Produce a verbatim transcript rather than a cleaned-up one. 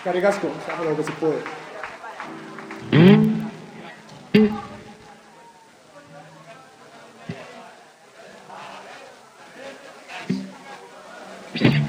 Eskerrik asko, hago lo que se puede. Yeah.